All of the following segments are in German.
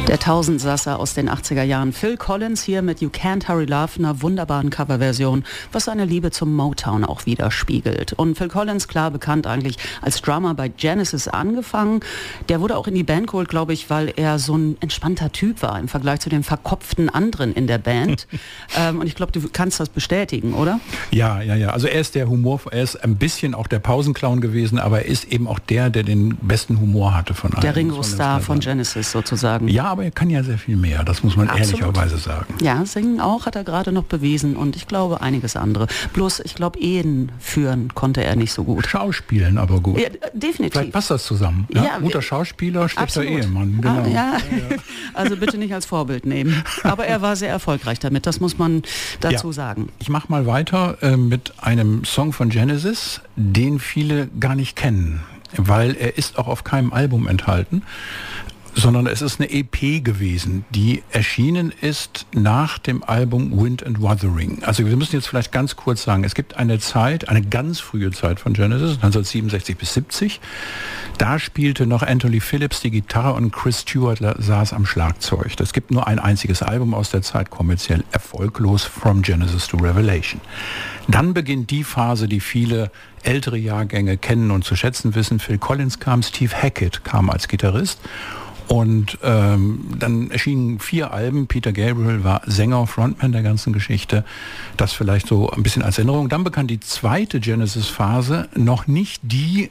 Der Tausendsasser aus den 80er Jahren. Phil Collins hier mit You Can't Hurry Love, einer wunderbaren Coverversion, was seine Liebe zum Motown auch widerspiegelt. Und Phil Collins, klar bekannt eigentlich als Drummer bei Genesis angefangen. Der wurde auch in die Band geholt, glaube ich, weil er so ein entspannter Typ war im Vergleich zu den verkopften anderen in der Band. Und ich glaube, du kannst das bestätigen, oder? Ja. Also er ist er ist ein bisschen auch der Pausenclown gewesen, aber er ist eben auch der den besten Humor hatte von allen. Der Ringo-Star von Genesis sozusagen. Ja, aber er kann ja sehr viel mehr, das muss man ehrlicherweise sagen. Ja, singen auch hat er gerade noch bewiesen und ich glaube einiges andere. Bloß, ich glaube, Ehen führen konnte er nicht so gut. Schauspielen aber gut. Ja, definitiv. Vielleicht passt das zusammen. Ja? Ja, guter Schauspieler, schlechter Ehemann. Genau. Ja. Also bitte nicht als Vorbild nehmen. Aber er war sehr erfolgreich damit, das muss man dazu sagen. Ich mache mal weiter mit einem Song von Genesis, den viele gar nicht kennen, weil er ist auch auf keinem Album enthalten, sondern es ist eine EP gewesen, die erschienen ist nach dem Album Wind and Wuthering. Also wir müssen jetzt vielleicht ganz kurz sagen, es gibt eine Zeit, eine ganz frühe Zeit von Genesis, 1967 bis 70. Da spielte noch Anthony Phillips die Gitarre und Chris Stewart saß am Schlagzeug. Es gibt nur ein einziges Album aus der Zeit, kommerziell erfolglos, From Genesis to Revelation. Dann beginnt die Phase, die viele ältere Jahrgänge kennen und zu schätzen wissen. Phil Collins kam, Steve Hackett kam als Gitarrist. Und dann erschienen 4 Alben. Peter Gabriel war Sänger, Frontman der ganzen Geschichte. Das vielleicht so ein bisschen als Erinnerung. Dann begann die zweite Genesis-Phase, noch nicht die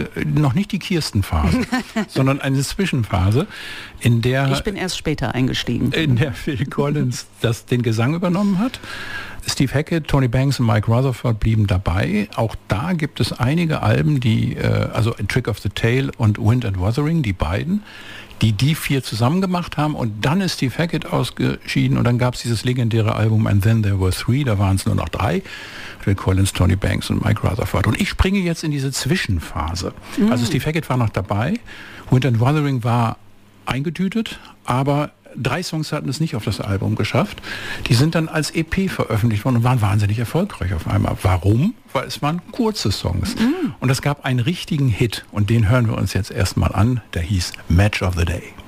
Kirsten-Phase, sondern eine Zwischenphase, in der... Ich bin erst später eingestiegen. In der Phil Collins den Gesang übernommen hat. Steve Hackett, Tony Banks und Mike Rutherford blieben dabei. Auch da gibt es einige Alben, also A Trick of the Tail und Wind and Wuthering, die beiden, die 4 zusammen gemacht haben, und dann ist Steve Hackett ausgeschieden und dann gab es dieses legendäre Album And Then There Were Three, da waren es nur noch 3, Phil Collins, Tony Banks und Mike Rutherford. Und ich springe jetzt in diese Zwischenphase. Also Steve Hackett war noch dabei, Wind and Wuthering war eingetütet, aber 3 Songs hatten es nicht auf das Album geschafft. Die sind dann als EP veröffentlicht worden und waren wahnsinnig erfolgreich auf einmal. Warum? Weil es waren kurze Songs. Und es gab einen richtigen Hit und den hören wir uns jetzt erstmal an. Der hieß Match of the Day.